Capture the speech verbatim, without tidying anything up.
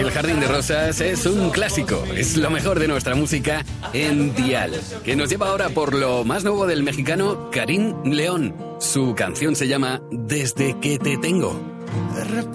El Jardín de Rosas es un clásico, es lo mejor de nuestra música en Dial, que nos lleva ahora por lo más nuevo del mexicano Karim León. Su canción se llama Desde que te tengo.